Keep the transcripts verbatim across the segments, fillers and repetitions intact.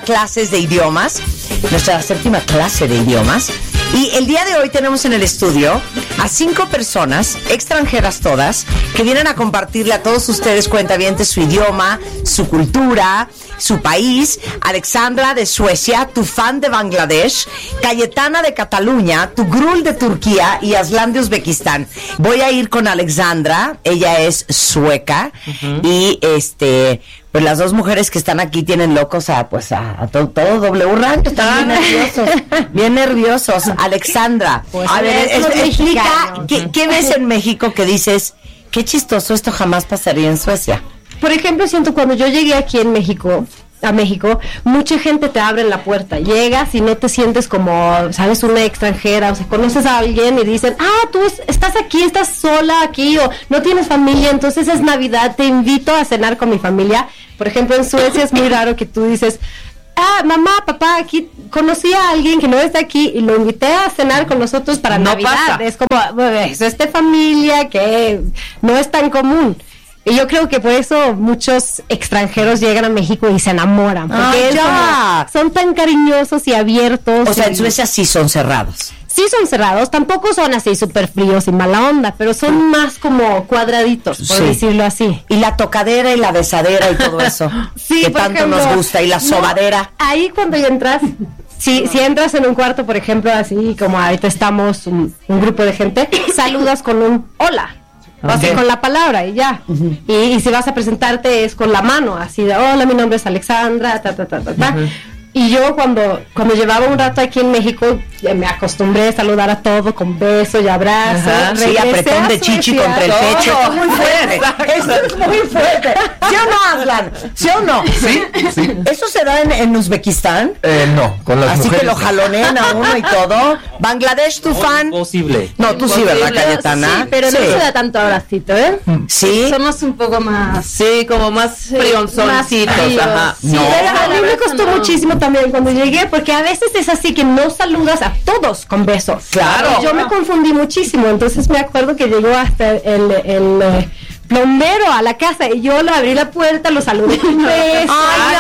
clases de idiomas, nuestra séptima clase de idiomas. Y el día de hoy tenemos en el estudio a cinco personas, extranjeras todas, que vienen a compartirle a todos ustedes, cuentavientes, su idioma, su cultura, su país. Alexandra de Suecia, Tufan de Bangladesh, Cayetana de Cataluña, Tugrul de Turquía y Aslan de Uzbekistán. Voy a ir con Alexandra, ella es sueca, uh-huh. y este... pues las dos mujeres que están aquí tienen locos a pues a, a todo, todo W rancho, están bien nerviosos, bien nerviosos. Alexandra, pues a ver, es, explica, ¿qué, ¿qué ves en México que dices, qué chistoso, esto jamás pasaría en Suecia? Por ejemplo, siento cuando yo llegué aquí en México, a México, mucha gente te abre la puerta, llegas y no te sientes como, sabes, una extranjera, o sea, conoces a alguien y dicen, ah, tú es, estás aquí, estás sola aquí, o no tienes familia, entonces es Navidad, te invito a cenar con mi familia. Por ejemplo, en Suecia es muy raro que tú dices, ah, mamá, papá, aquí conocí a alguien que no está aquí y lo invité a cenar con nosotros para no Navidad. Pasa. Es como, bueno, es esta familia que no es tan común. Y yo creo que por eso muchos extranjeros llegan a México y se enamoran. Porque ah, como, son tan cariñosos y abiertos. O sea, y, en Suecia sí son cerrados. Sí son cerrados, tampoco son así súper fríos y mala onda, pero son más como cuadraditos, por sí. decirlo así. Y la tocadera y la besadera y todo eso, sí, que tanto ejemplo, nos gusta, y la sobadera. No, ahí cuando ya entras... Si, si entras en un cuarto, por ejemplo, así como ahorita estamos un, un grupo de gente, saludas con un hola. Vas okay. con la palabra y ya. Uh-huh. Y, y si vas a presentarte es con la mano, así de, hola, mi nombre es Alexandra, ta, ta, ta, ta, ta. Uh-huh. Y yo cuando, cuando llevaba un rato aquí en México, me acostumbré a saludar a todo con beso y abrazo. Ajá, sí, apretón de chichi contra el pecho. Eso es muy fuerte. Eso es muy fuerte. ¿Sí o no, Aslan? ¿Sí o no? Sí, sí. ¿Eso se da en, en Uzbekistán? Eh, no, con las Así mujeres. que lo jalonean a uno y todo. Bangladesh, tu fan. Imposible. No, tú sí, ¿verdad, Cayetana? Sí, pero sí. no se da tanto abracito, ¿eh? Sí. Somos un poco más... Sí, como más sí, frionzoncitos. Ajá. Sí, no. Pero a mí me costó no. muchísimo también cuando llegué, porque a veces es así que no saludas a todos con besos. Claro. Y yo me confundí muchísimo, entonces me acuerdo que llegó hasta el... el, el plomero a la casa y yo le abrí la puerta, lo saludé con beso. Ay,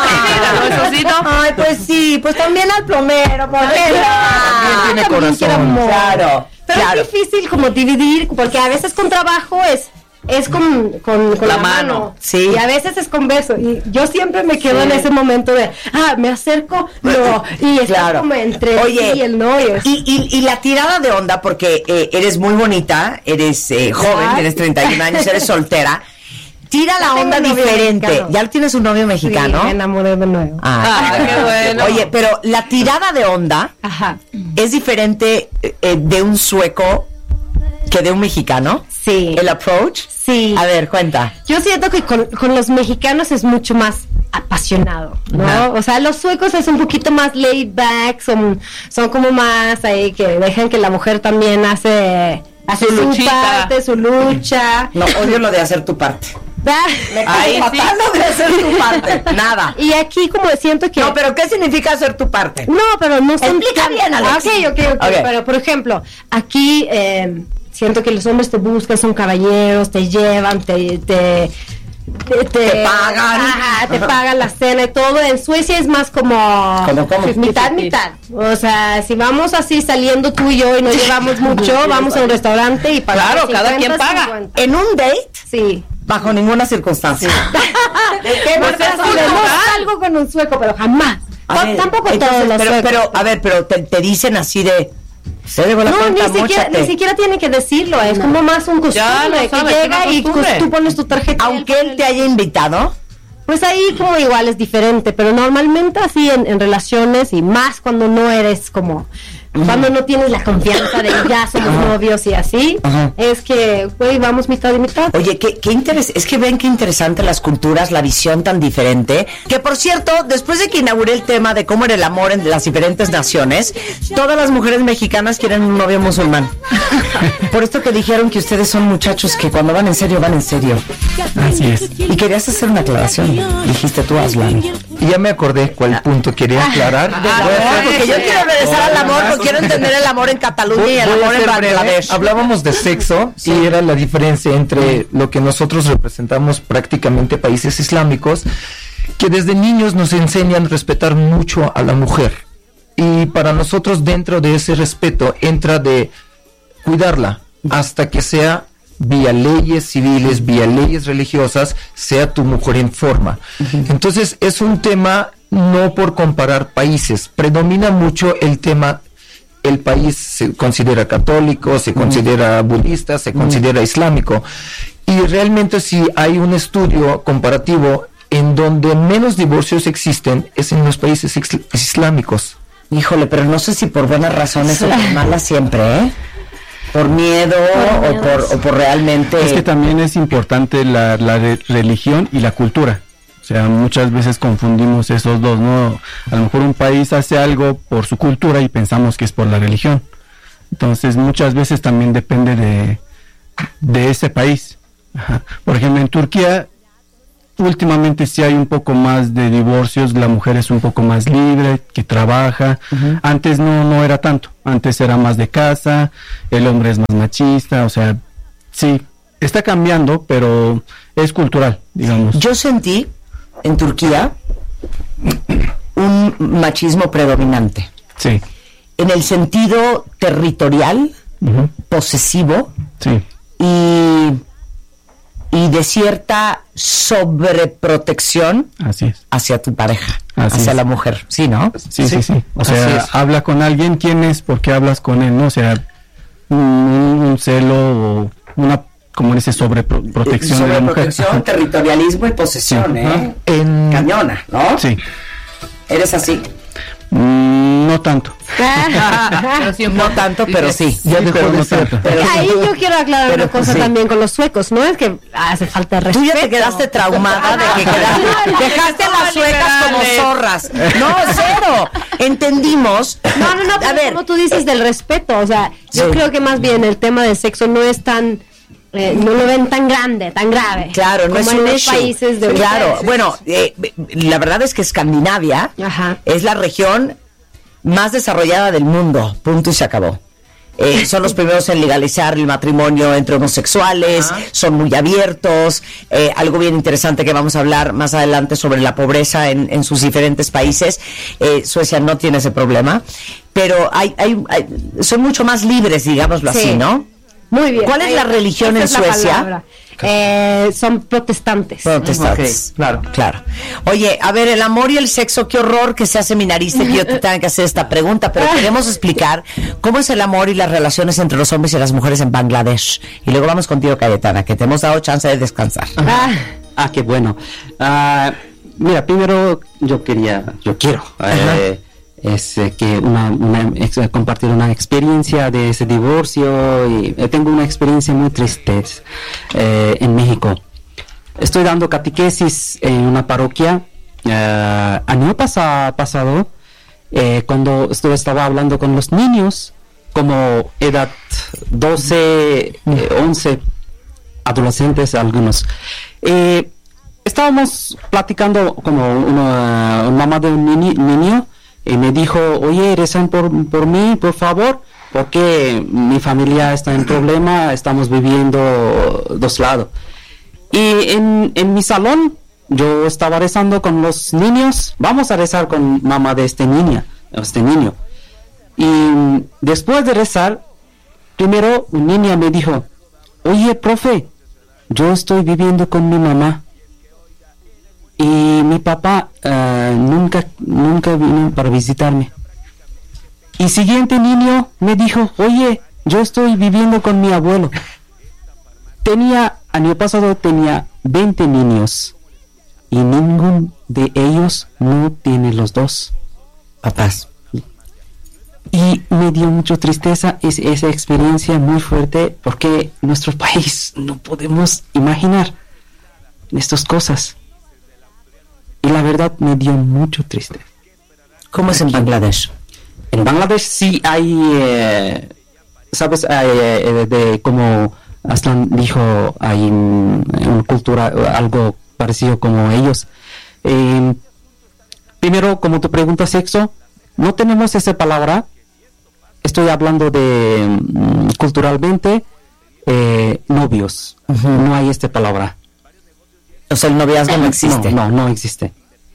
no. Ay, pues sí, pues también al plomero, porque también tiene corazón. Claro. Pero claro. es difícil como dividir, porque a veces con trabajo es es con, con, con la, la mano, mano. Sí. Y a veces es con beso, y yo siempre me quedo sí. en ese momento de, ah, me acerco, no, y está claro. como entre Oye, sí y el no. Y, y, y, y la tirada de onda, porque eh, eres muy bonita, eres eh, joven, tienes treinta y un años, eres soltera, tira la onda diferente. Mexicano. ¿Ya tienes un novio mexicano? Sí, me enamoré de nuevo. Ah, ah qué bueno. Oye, pero la tirada de onda Ajá. es diferente eh, de un sueco que de un mexicano. Sí. ¿El approach? Sí. A ver, cuenta. Yo siento que con, con los mexicanos es mucho más apasionado, ¿no? Uh-huh. O sea, los suecos es un poquito más laid back, son, son como más ahí que dejan que la mujer también hace, hace su, su parte, su lucha. No, odio lo de hacer tu parte. Me Ahí sí. de hacer tu parte. Nada. Y aquí como siento que... No, pero ¿qué significa hacer tu parte? No, pero no son... Explica tan... bien, Alex. Ok, ok, ok. okay. Pero, por ejemplo, aquí... Eh, siento que los hombres te buscan, son caballeros, te llevan, te... te Te, te, te pagan ajá, te pagan la cena y todo. En Suecia es más como ¿Cómo, cómo? mitad, mitad. O sea, si vamos así saliendo tú y yo y no llevamos mucho, vamos a un restaurante y pagamos. Claro, cada quien paga. cincuenta. ¿En un date? Sí. Bajo ninguna circunstancia. ¿Qué pues algo con un sueco, pero jamás. Ver, tampoco entonces, todos los pero, suecos. Pero, a ver, pero te, te dicen así de... Se debo la no, cuenta, ni siquiera, ni siquiera tiene que decirlo, es no. como más un costumbre, que llega y tú pones tu tarjeta. Aunque él te haya invitado. Pues ahí como igual es diferente, pero normalmente así en, en relaciones y más cuando no eres como... Cuando no tienes la confianza de ya somos uh-huh. novios y así, uh-huh. es que, güey, vamos mitad y mitad. Oye, qué, qué interés, es que ven qué interesante las culturas, la visión tan diferente. Que por cierto, después de que inauguré el tema de cómo era el amor en las diferentes naciones, todas las mujeres mexicanas quieren un novio musulmán. Por esto que dijeron que ustedes son muchachos que cuando van en serio, van en serio. Así es. Y querías hacer una aclaración, dijiste tú, Aslan. Y ya me acordé cuál punto quería aclarar. Ah, ah, porque yo quiero regresar al amor, porque quiero entender el amor en Cataluña y el amor en Bangladesh. Hablábamos de sexo sí. y era la diferencia entre lo que nosotros representamos prácticamente países islámicos que desde niños nos enseñan a respetar mucho a la mujer. Y para nosotros dentro de ese respeto entra de cuidarla hasta que sea vía leyes civiles, vía leyes religiosas, sea tu mujer en forma. Uh-huh. Entonces es un tema no por comparar países, predomina mucho el tema, el país se considera católico, se uh-huh. considera budista, se uh-huh. considera islámico, y realmente si hay un estudio comparativo en donde menos divorcios existen es en los países isl- islámicos. Híjole, pero no sé si por buenas razones o por malas siempre, ¿eh? Por miedo, por miedo. O, por, o por realmente... Es que también es importante la, la re- religión y la cultura. O sea, muchas veces confundimos esos dos, ¿no? A lo mejor un país hace algo por su cultura y pensamos que es por la religión. Entonces, muchas veces también depende de, de ese país. Ajá. Por ejemplo, en Turquía, últimamente sí hay un poco más de divorcios, la mujer es un poco más libre, que trabaja. Uh-huh. Antes no, no era tanto, antes era más de casa, el hombre es más machista, o sea, sí, está cambiando, pero es cultural, digamos. Yo sentí en Turquía un machismo predominante. Sí. En el sentido territorial, uh-huh. posesivo, sí. y... y de cierta sobreprotección Así es. hacia tu pareja, Así hacia es. la mujer, ¿sí, no? Sí, sí, sí. sí. O sea, habla con alguien, ¿quién es? ¿Por qué hablas con él? ¿No? O sea, un, un celo o una, como dice, sobreprotección de la mujer. Sobreprotección, territorialismo y posesión, sí. ¿eh? En... Cañona, ¿no? Sí. ¿Eres así? Mm, no tanto. No tanto, pero sí. Ya dejó pero de no ser. tanto. Pero ahí yo quiero aclarar pero, una cosa sí. también con los suecos, no es que hace falta respeto. Tú ya te quedaste traumada de que quedaste, dejaste a las suecas como zorras. No, cero. Entendimos. No, no, no, pero a ver, como tú dices del respeto, o sea, yo sí. creo que más bien el tema del sexo no es tan Eh, no lo ven tan grande, tan grave. Claro, no como es en un los issue. países de Claro, ustedes. bueno, eh, la verdad es que Escandinavia Ajá. es la región más desarrollada del mundo, punto y se acabó. Eh, son los primeros en legalizar el matrimonio entre homosexuales, uh-huh. son muy abiertos, eh, algo bien interesante que vamos a hablar más adelante sobre la pobreza en, en sus diferentes países. eh, Suecia no tiene ese problema, pero hay, hay, hay son mucho más libres, digámoslo Sí. así, ¿no? Muy bien. ¿Cuál es la religión en Esa es la Suecia? palabra. Eh, son protestantes. Protestantes. Okay, claro. Claro. Oye, a ver, el amor y el sexo, qué horror que seas seminarista y que yo te tenga que hacer esta pregunta, pero queremos explicar cómo es el amor y las relaciones entre los hombres y las mujeres en Bangladesh. Y luego vamos contigo, Cayetana, que te hemos dado chance de descansar. Ah, Ah, qué bueno. Ah, mira, primero yo quería, yo quiero eh, es eh, que una, una ex, compartir una experiencia de ese divorcio y eh, tengo una experiencia muy triste eh, en México. Estoy dando catequesis en una parroquia. Eh, año pasa, pasado, eh, cuando estuve, estaba hablando con los niños, como edad doce, eh, once, adolescentes algunos. Eh, estábamos platicando como una, una mamá de un niño, niño y me dijo, oye, rezan por, por mí, por favor, porque mi familia está en problema, estamos viviendo dos lados. Y en, en mi salón yo estaba rezando con los niños, vamos a rezar con mamá de este niña, este niño. Y después de rezar, primero una niña me dijo, oye, profe, yo estoy viviendo con mi mamá y mi papá uh, nunca, nunca vino para visitarme. Y siguiente niño me dijo, oye, yo estoy viviendo con mi abuelo. Tenía, año pasado tenía veinte niños y ninguno de ellos no tiene los dos papás. Y me dio mucha tristeza es, esa experiencia muy fuerte, porque en nuestro país no podemos imaginar estas cosas. Y la verdad me dio mucho tristeza. ¿Cómo es en Bangladesh? En Bangladesh sí hay, eh, ¿sabes? Hay, eh, de, como Aslan dijo, hay una cultura, algo parecido como ellos. Eh, primero, como tu pregunta sexo, no tenemos esa palabra. Estoy hablando de um, culturalmente eh, novios. Uh-huh. No hay esta palabra. O sea, el noviazgo no existe. No, no, no existe.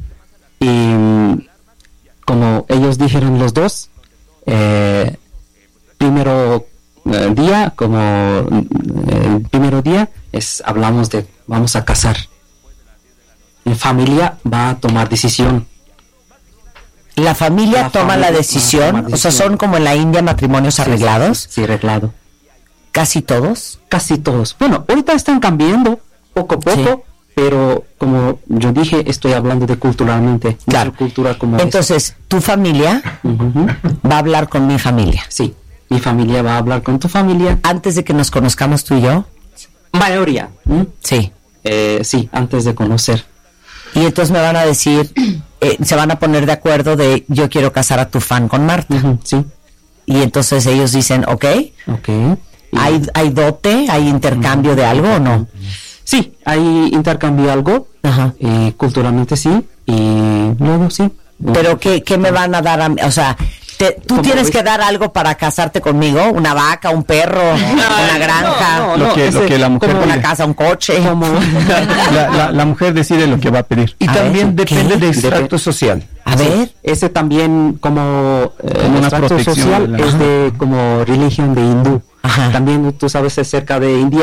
y mm, como ellos dijeron los dos, eh, primero eh, día, como eh, el primero día es hablamos de vamos a casar. La familia va a tomar decisión. La familia La toma familia la va a decisión, tomar o sea, decisión. son como en la India matrimonios arreglados, Sí, sí, arreglado. casi todos. Casi todos. Bueno, ahorita están cambiando poco a poco, Sí. pero como yo dije, estoy hablando de culturalmente. Claro. Nuestra cultura como es. Entonces, tu familia Ujú. va a hablar con mi familia. Sí, mi familia va a hablar con tu familia. Antes de que nos conozcamos tú y yo, Mayoría. ¿m? sí. Eh, sí, antes de conocer. Y entonces me van a decir, eh, se van a poner de acuerdo de yo quiero casar a tu fan con Marta. Ujú, sí, Y entonces ellos dicen, ok, ok. Y- ¿hay, hay dote, hay intercambio de algo o no? Sí, hay intercambio algo, Ajá. eh, culturalmente sí, y luego sí. Pero ¿qué, qué me van a dar a mí? O sea, te- tú ¿Cómo tienes ves? que dar algo para casarte conmigo, una vaca, un perro, una granja, no, lo, no, que, lo ese- que la mujer una pide. casa, un coche. Como La, la- la mujer decide lo que va a pedir. Y A también ver, ¿qué? depende de estrato Dep- social. A ver, ese también como eh, Como una estrato protección social de la- es de como religión de hindú. Ajá. También tú sabes acerca de India.